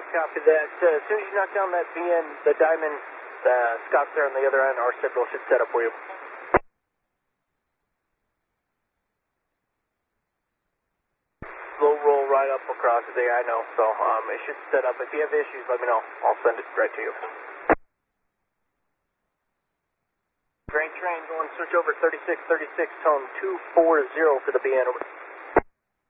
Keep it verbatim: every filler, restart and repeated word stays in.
Copy that. Uh, as soon as you knock down that B N, the diamond, uh, Scott's there on the other end. Our signal should set up for you. Slow roll right up across there, I know. So um, it should set up. If you have issues, let me know. I'll send it right to you. Grain train going switch over thirty-six thirty-six, tone two four zero for the B N. Over.